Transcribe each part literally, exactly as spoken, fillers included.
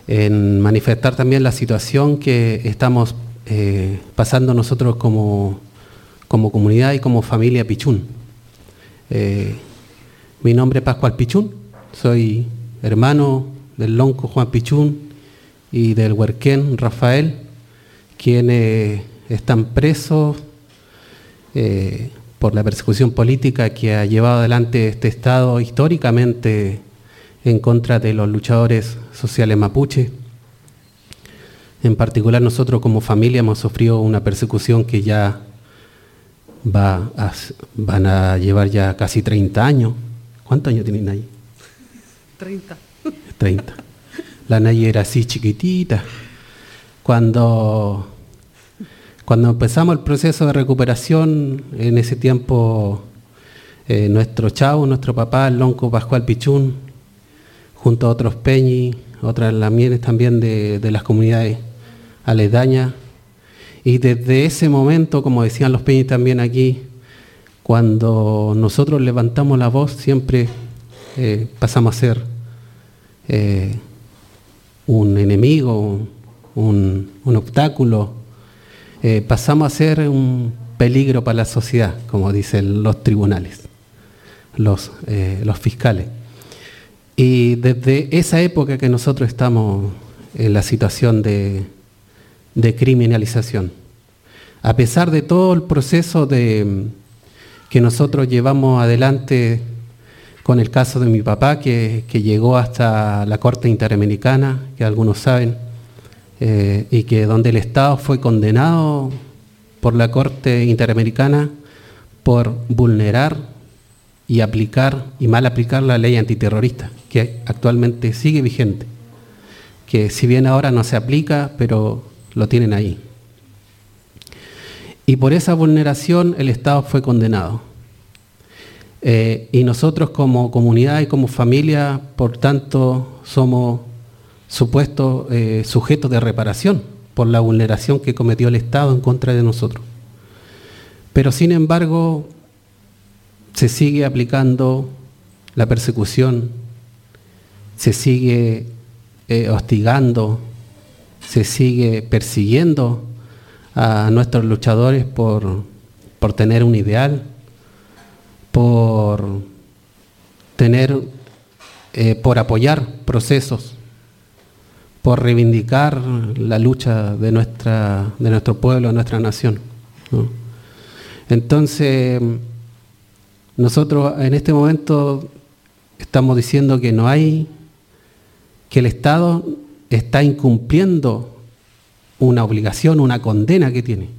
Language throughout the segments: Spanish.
en manifestar también la situación que estamos eh, pasando nosotros como, como comunidad y como familia Pichún. Eh, mi nombre es Pascual Pichún, soy hermano del lonco Juan Pichún y del huerquén Rafael, quienes están presos eh, por la persecución política que ha llevado adelante este Estado históricamente en contra de los luchadores sociales mapuche. En particular, nosotros como familia hemos sufrido una persecución que ya va a, van a llevar ya casi treinta años. ¿Cuántos años tiene Nayi? treinta. treinta. La Nayi era así chiquitita. Cuando, cuando empezamos el proceso de recuperación, en ese tiempo, eh, nuestro chavo, nuestro papá, el lonco Pascual Pichún, junto a otros peñis, otras lamienes también de, de las comunidades aledañas. Y desde ese momento, como decían los peñis también aquí, cuando nosotros levantamos la voz, siempre eh, pasamos a ser eh, un enemigo, un, un obstáculo, eh, pasamos a ser un peligro para la sociedad, como dicen los tribunales, los, eh, los fiscales. Y desde esa época que nosotros estamos en la situación de, de criminalización, a pesar de todo el proceso de, que nosotros llevamos adelante con el caso de mi papá, que, que llegó hasta la Corte Interamericana, que algunos saben, eh, y que donde el Estado fue condenado por la Corte Interamericana por vulnerar y aplicar y mal aplicar la ley antiterrorista, que actualmente sigue vigente, que si bien ahora no se aplica, pero lo tienen ahí. Y por esa vulneración el Estado fue condenado. Eh, y nosotros como comunidad y como familia, por tanto, somos supuestos eh, sujetos de reparación por la vulneración que cometió el Estado en contra de nosotros. Pero sin embargo, se sigue aplicando la persecución, se sigue eh, hostigando, se sigue persiguiendo a nuestros luchadores por, por tener un ideal, por tener, eh, por apoyar procesos, por reivindicar la lucha de nuestra, de nuestro pueblo, de nuestra nación, ¿no? Entonces, nosotros en este momento estamos diciendo que no hay, que el Estado está incumpliendo una obligación, una condena que tiene.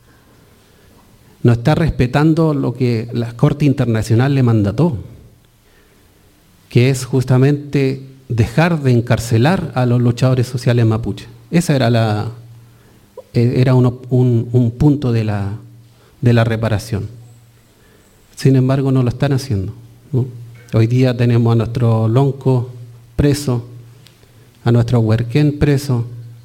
No está respetando lo que la Corte Internacional le mandató, que es justamente dejar de encarcelar a los luchadores sociales mapuche. Esa era la era uno, un, un punto de la, de la reparación. Sin embargo, no lo están haciendo, ¿no? Hoy día tenemos a nuestro lonco preso, a nuestro huerquén preso,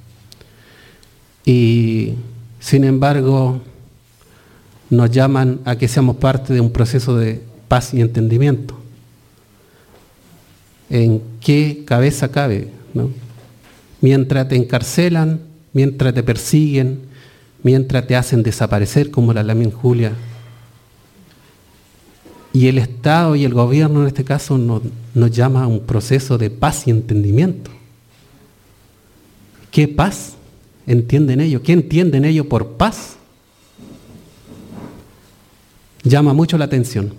y sin embargo nos llaman a que seamos parte de un proceso de paz y entendimiento. ¿En qué cabeza cabe, ¿no? Mientras te encarcelan, mientras te persiguen, mientras te hacen desaparecer como la Lamin Julia, y el Estado y el gobierno en este caso nos, nos llama a un proceso de paz y entendimiento. ¿Qué paz entienden ellos? ¿Qué entienden ellos por paz? Llama mucho la atención.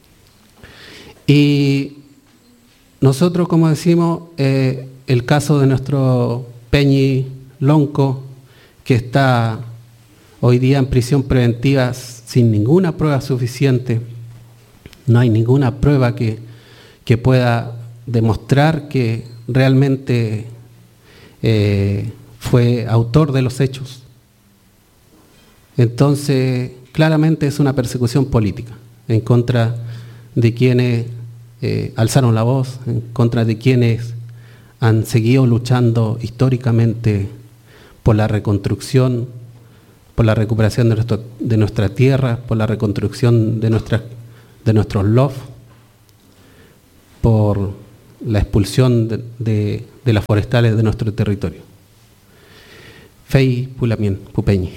Y nosotros, como decimos, eh, el caso de nuestro Peñi Lonco, que está hoy día en prisión preventiva sin ninguna prueba suficiente, no hay ninguna prueba que, que pueda demostrar que realmente eh, fue autor de los hechos. Entonces, claramente es una persecución política en contra de quienes eh, alzaron la voz, en contra de quienes han seguido luchando históricamente por la reconstrucción, por la recuperación de, nuestro, de nuestra tierra, por la reconstrucción de, nuestra, de nuestros lofts, por la expulsión de, de, de las forestales de nuestro territorio. Fei Pulamien, Pupeñi.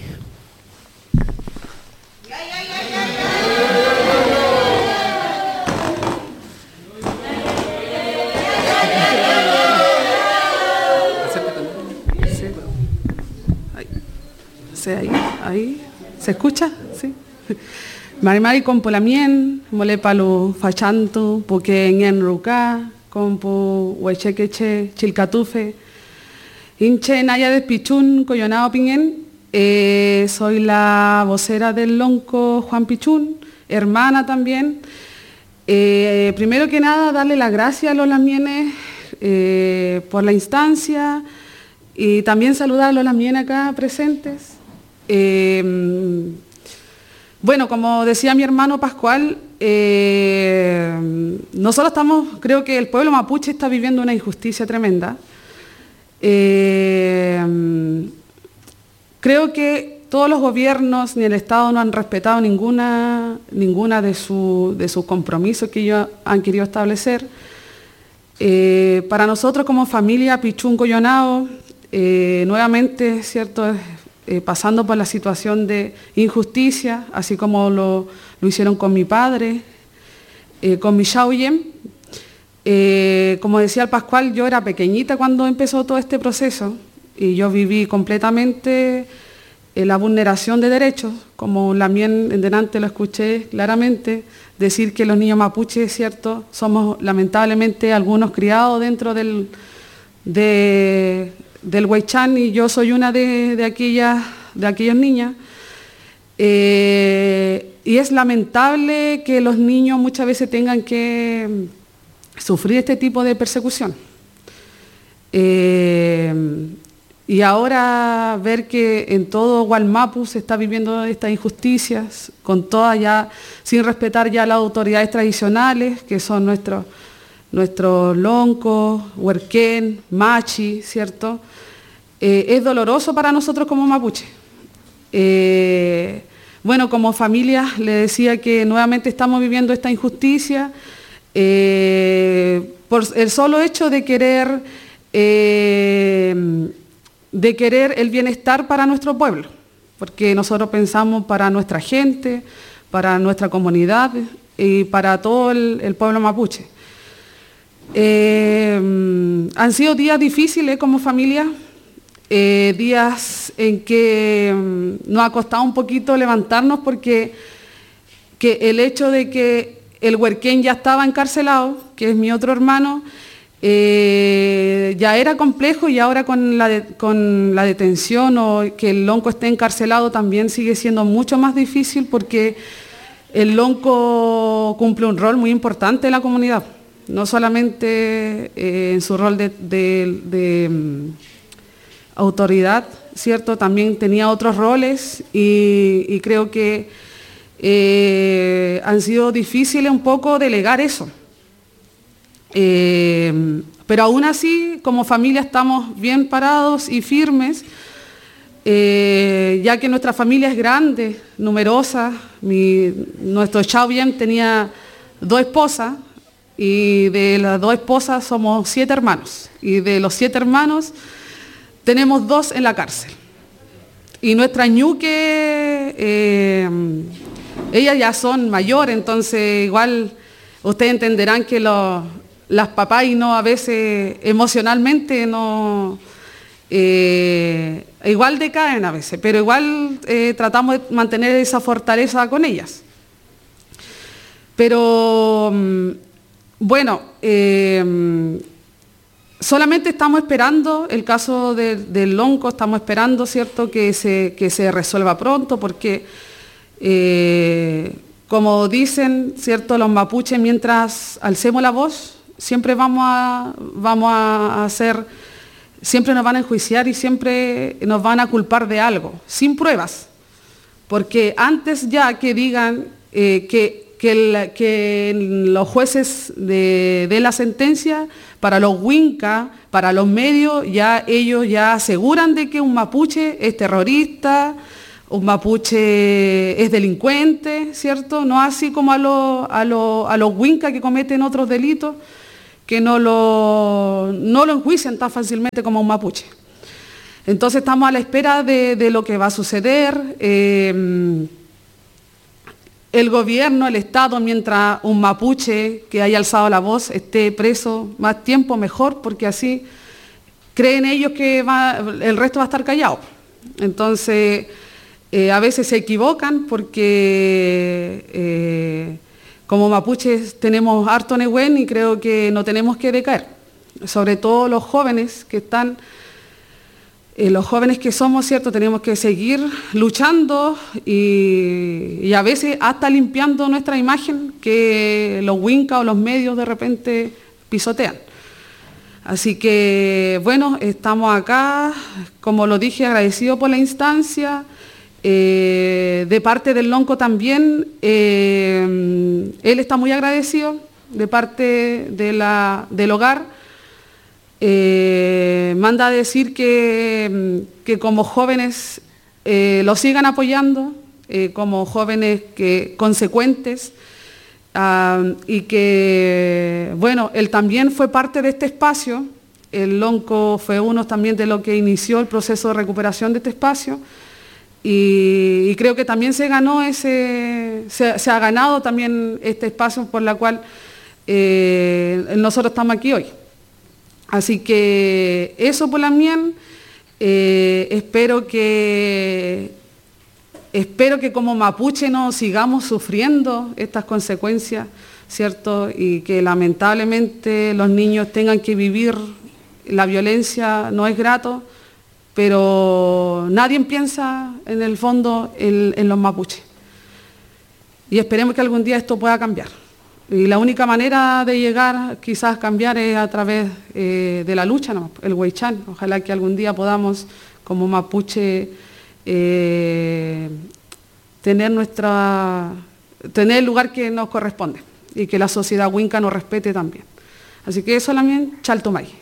Ahí, ahí, ¿se escucha? Sí. Marimari con Pulamien, Molepalu Fachantu, Puqueñen Ruca, Compu Huechequeche, Chilcatufe, Inche Naya de Pichún, Coyonao Piñén, eh, soy la vocera del Lonco Juan Pichún, hermana también. Eh, primero que nada, darle las gracias a los lamienes eh, por la instancia y también saludar a los lamienes acá presentes. Eh, bueno, como decía mi hermano Pascual, eh, nosotros estamos, creo que el pueblo mapuche está viviendo una injusticia tremenda. Eh, creo que todos los gobiernos ni el Estado no han respetado ninguna, ninguna de, su, de sus compromisos que ellos han querido establecer. Eh, para nosotros como familia Pichún Coyonao, eh, nuevamente, ¿cierto?, Eh, pasando por la situación de injusticia, así como lo, lo hicieron con mi padre, eh, con mi Xiaoyen. Eh, como decía el Pascual, yo era pequeñita cuando empezó todo este proceso y yo viví completamente eh, la vulneración de derechos, como también en delante lo escuché claramente, decir que los niños mapuches, ¿cierto?, somos lamentablemente algunos criados dentro del... De, del Huaychán y yo soy una de, de, aquellas, de aquellas niñas. Eh, y es lamentable que los niños muchas veces tengan que sufrir este tipo de persecución. Eh, y ahora ver que en todo Gualmapu se está viviendo estas injusticias, con todas ya, sin respetar ya las autoridades tradicionales, que son nuestros nuestros loncos, huerquén, machi, ¿cierto? Eh, es doloroso para nosotros como mapuche. Eh, bueno, como familia le decía que nuevamente estamos viviendo esta injusticia eh, por el solo hecho de querer, eh, de querer el bienestar para nuestro pueblo, porque nosotros pensamos para nuestra gente, para nuestra comunidad y para todo el, el pueblo mapuche. Eh, han sido días difíciles como familia, eh, días en que um, nos ha costado un poquito levantarnos porque que el hecho de que el huerquén ya estaba encarcelado, que es mi otro hermano, eh, ya era complejo y ahora con la, de, con la detención o que el lonco esté encarcelado también sigue siendo mucho más difícil porque el lonco cumple un rol muy importante en la comunidad. No solamente eh, en su rol de, de, de um, autoridad, ¿cierto? También tenía otros roles y, y creo que eh, han sido difíciles un poco delegar eso. Eh, pero aún así, como familia estamos bien parados y firmes, eh, ya que nuestra familia es grande, numerosa. Mi, nuestro Chao Bien tenía dos esposas, y de las dos esposas somos siete hermanos, y de los siete hermanos tenemos dos en la cárcel. Y nuestra ñuque, eh, ellas ya son mayores, entonces igual ustedes entenderán que los, las papás y no a veces emocionalmente no, eh, igual decaen a veces, pero igual eh, tratamos de mantener esa fortaleza con ellas. Pero bueno, eh, solamente estamos esperando el caso de, del lonco, estamos esperando, ¿cierto?, que se, que se resuelva pronto, porque eh, como dicen, ¿cierto?, los mapuches, mientras alcemos la voz, siempre vamos a, vamos a hacer, siempre nos van a enjuiciar y siempre nos van a culpar de algo, sin pruebas, porque antes ya que digan eh, que Que, el, que los jueces de, de la sentencia, para los huincas, para los medios, ya ellos ya aseguran de que un mapuche es terrorista, un mapuche es delincuente, ¿cierto? No así como a los a los, a los huincas que cometen otros delitos, que no lo, no lo enjuician tan fácilmente como un mapuche. Entonces estamos a la espera de, de lo que va a suceder. Eh, el gobierno, el Estado, mientras un mapuche que haya alzado la voz esté preso más tiempo, mejor, porque así creen ellos que va, el resto va a estar callado. Entonces, eh, a veces se equivocan porque eh, como mapuches tenemos harto negüen y creo que no tenemos que decaer. Sobre todo los jóvenes que están... Eh, los jóvenes que somos, ¿cierto? Tenemos que seguir luchando y, y a veces hasta limpiando nuestra imagen que los wincas o los medios de repente pisotean. Así que, bueno, estamos acá, como lo dije, agradecido por la instancia. Eh, de parte del Lonco también, eh, él está muy agradecido de parte de la, del hogar. Eh, manda a decir que, que como jóvenes eh, lo sigan apoyando, eh, como jóvenes que, consecuentes, uh, y que, bueno, él también fue parte de este espacio, el Lonco fue uno también de lo que inició el proceso de recuperación de este espacio, y, y creo que también se ganó ese, se, se ha ganado también este espacio por la cual eh, nosotros estamos aquí hoy. Así que eso por la mía, eh, espero que, espero que como mapuche no sigamos sufriendo estas consecuencias, ¿cierto? Y que lamentablemente los niños tengan que vivir la violencia, no es grato, pero nadie piensa en el fondo en, en los mapuches. Y esperemos que algún día esto pueda cambiar. Y la única manera de llegar quizás a cambiar es a través eh, de la lucha, ¿no? El Huaychán. Ojalá que algún día podamos, como mapuche, eh, tener, nuestra, tener el lugar que nos corresponde y que la sociedad huinca nos respete también. Así que eso también, Chaltumay.